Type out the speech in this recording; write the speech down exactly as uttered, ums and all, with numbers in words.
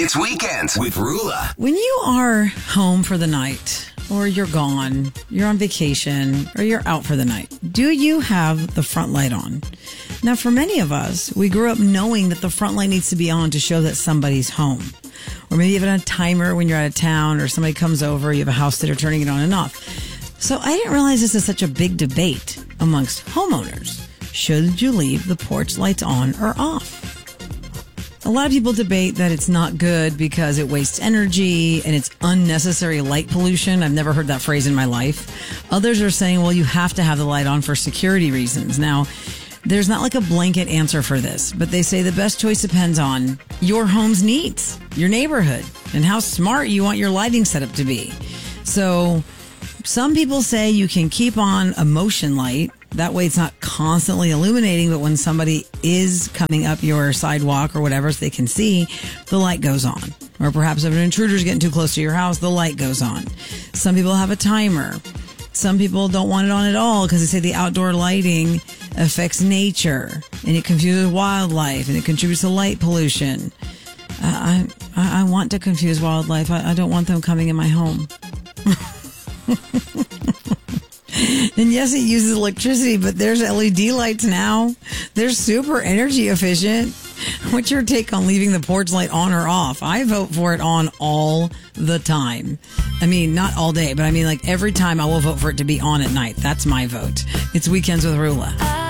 It's Weekends with Rula. When you are home for the night, or you're gone, you're on vacation, or you're out for the night, do you have the front light on? Now, for many of us, we grew up knowing that the front light needs to be on to show that somebody's home. Or maybe even a timer when you're out of town, or somebody comes over, you have a house sitter turning it on and off. So I didn't realize this is such a big debate amongst homeowners. Should you leave the porch lights on or off? A lot of people debate that it's not good because it wastes energy and it's unnecessary light pollution. I've never heard that phrase in my life. Others are saying, well, you have to have the light on for security reasons. Now, there's not like a blanket answer for this, but they say the best choice depends on your home's needs, your neighborhood, and how smart you want your lighting setup to be. So some people say you can keep on a motion light. That way it's not constantly illuminating, but when somebody is coming up your sidewalk or whatever so they can see, the light goes on. Or perhaps if an intruder's getting too close to your house, the light goes on. Some people have a timer. Some people don't want it on at all because they say the outdoor lighting affects nature and it confuses wildlife and it contributes to light pollution. Uh, I, I want to confuse wildlife. I, I don't want them coming in my home. And yes, it uses electricity, but there's L E D lights now. They're super energy efficient. What's your take on leaving the porch light on or off? I vote for it on all the time. I mean, not all day, but I mean like every time I will vote for it to be on at night. That's my vote. It's Weekends with Rula.